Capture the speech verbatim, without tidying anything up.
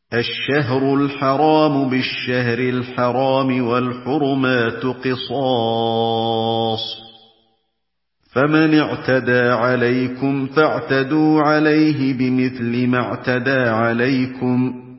الشهر الحرام بالشهر الحرام والحرمات قصاص، فمن اعتدى عليكم فاعتدوا عليه بمثل ما اعتدى عليكم،